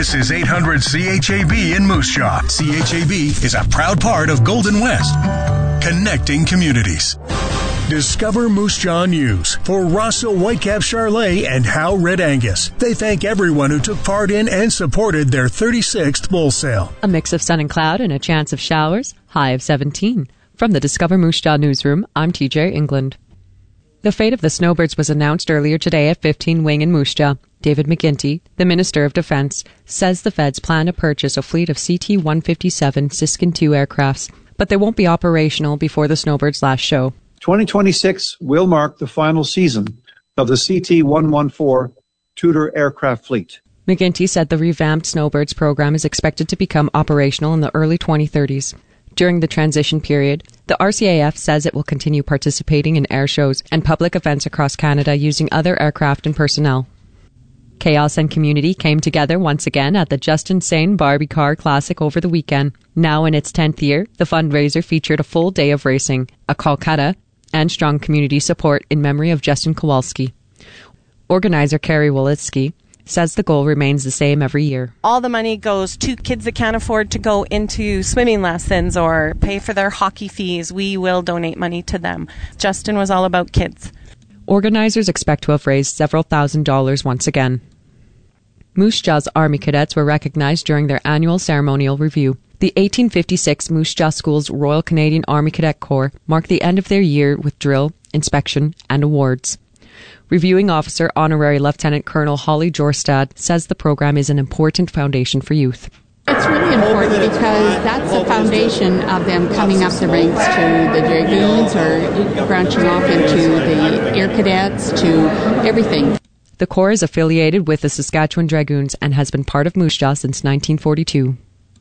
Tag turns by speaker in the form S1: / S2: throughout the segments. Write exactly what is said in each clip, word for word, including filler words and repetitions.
S1: This is eight hundred C H A B in Moose Jaw. C H A B is a proud part of Golden West, connecting communities. Discover Moose Jaw News for Rosso Whitecap Charlet and Howe Red Angus. They thank everyone who took part in and supported their thirty-sixth bull sale.
S2: A mix of sun and cloud and a chance of showers, high of seventeen. From the Discover Moose Jaw newsroom, I'm T J England. The fate of the snowbirds was announced earlier today at fifteen Wing in Moose Jaw. David McGinty, the Minister of Defence, says the feds plan to purchase a fleet of C T one fifty-seven Siskin two aircrafts, but they won't be operational before the snowbirds' last show.
S3: twenty twenty-six will mark the final season of the C T one fourteen Tudor aircraft fleet.
S2: McGinty said the revamped Snowbirds program is expected to become operational in the early twenty thirties. During the transition period, the R C A F says it will continue participating in air shows and public events across Canada using other aircraft and personnel. Chaos and community came together once again at the Just Insane Barbie Car Classic over the weekend. Now in its tenth year, the fundraiser featured a full day of racing, a Kolkata, and strong community support in memory of Justin Kowalski. Organizer Carrie Wolitsky says the goal remains the same every year.
S4: All the money goes to kids that can't afford to go into swimming lessons or pay for their hockey fees. We will donate money to them. Justin was all about kids.
S2: Organizers expect to have raised several thousand dollars once again. Moose Jaw's Army cadets were recognized during their annual ceremonial review. The eighteen fifty-six Moose Jaw School's Royal Canadian Army Cadet Corps marked the end of their year with drill, inspection, and awards. Reviewing Officer Honorary Lieutenant Colonel Holly Jorstad says the program is an important foundation for youth.
S5: It's really important because that's the foundation of them coming up the ranks to the Dragoons or branching off into the Air Cadets to everything.
S2: The Corps is affiliated with the Saskatchewan Dragoons and has been part of Moose Jaw since nineteen forty-two.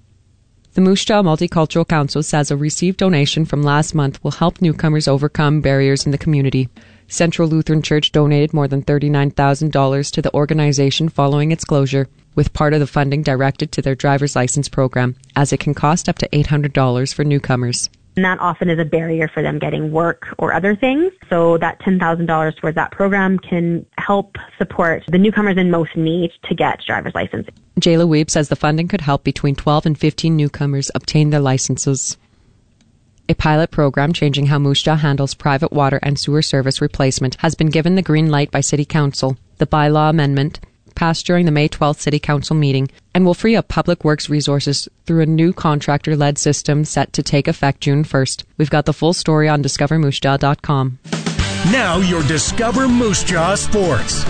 S2: The Moose Jaw Multicultural Council says a received donation from last month will help newcomers overcome barriers in the community. Central Lutheran Church donated more than thirty-nine thousand dollars to the organization following its closure, with part of the funding directed to their driver's license program, as it can cost up to eight hundred dollars for newcomers.
S6: And that often is a barrier for them getting work or other things. So that ten thousand dollars towards that program can help support the newcomers in most need to get driver's license.
S2: Jayla Weeb says the funding could help between twelve and fifteen newcomers obtain their licenses. A pilot program changing how Moose Jaw handles private water and sewer service replacement has been given the green light by City Council. The bylaw amendment passed during the May twelfth City Council meeting and will free up public works resources through a new contractor-led system set to take effect June first. We've got the full story on discover moose jaw dot com.
S1: Now your Discover Moose Jaw Sports.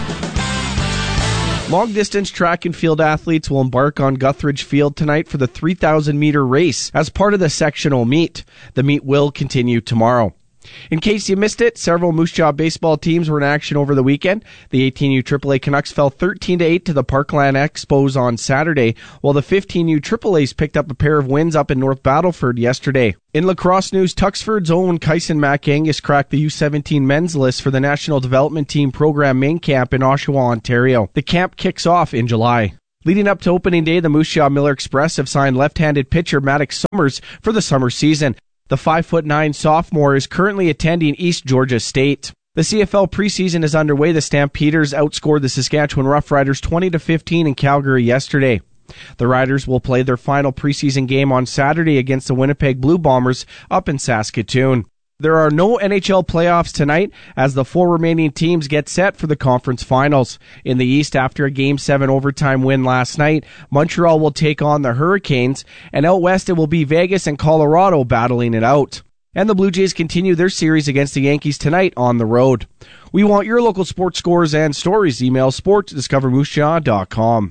S7: Long-distance track and field athletes will embark on Guthridge Field tonight for the three thousand meter race as part of the sectional meet. The meet will continue tomorrow. In case you missed it, several Moose Jaw baseball teams were in action over the weekend. The eighteen U triple A Canucks fell thirteen to eight to the Parkland Expos on Saturday, while the fifteen U triple A's picked up a pair of wins up in North Battleford yesterday. In lacrosse news, Tuxford's own Kyson MacAngus cracked the U seventeen men's list for the National Development Team Program main camp in Oshawa, Ontario. The camp kicks off in July. Leading up to opening day, the Moose Jaw Miller Express have signed left-handed pitcher Maddox Summers for the summer season. The five foot nine sophomore is currently attending East Georgia State. The C F L preseason is underway. The Stampeders outscored the Saskatchewan Roughriders twenty to fifteen in Calgary yesterday. The Riders will play their final preseason game on Saturday against the Winnipeg Blue Bombers up in Saskatoon. There are no N H L playoffs tonight as the four remaining teams get set for the conference finals. In the East, after a Game seven overtime win last night, Montreal will take on the Hurricanes, and out West it will be Vegas and Colorado battling it out. And the Blue Jays continue their series against the Yankees tonight on the road. We want your local sports scores and stories. Email sports at discover moose jaw dot com.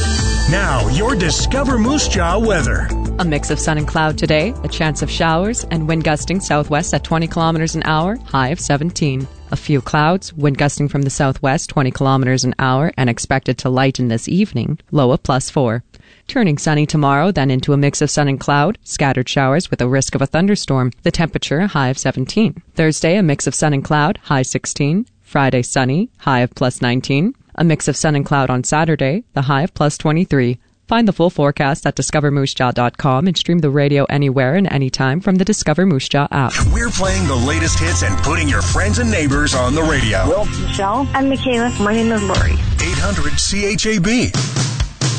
S1: Now, your Discover Moose Jaw weather.
S2: A mix of sun and cloud today, a chance of showers, and wind gusting southwest at twenty kilometers an hour, high of seventeen. A few clouds, wind gusting from the southwest twenty kilometers an hour, and expected to lighten this evening, low of plus four. Turning sunny tomorrow, then into a mix of sun and cloud, scattered showers with a risk of a thunderstorm. The temperature, a high of seventeen. Thursday, a mix of sun and cloud, high sixteen. Friday, sunny, high of plus nineteen. A mix of sun and cloud on Saturday, the high of plus twenty-three. Find the full forecast at discover moose jaw dot com and stream the radio anywhere and anytime from the Discover Moose Jaw app.
S1: We're playing the latest hits and putting your friends and neighbors on the radio.
S8: Well, Michelle and Michaela, my name is Lori.
S1: eight hundred C H A B.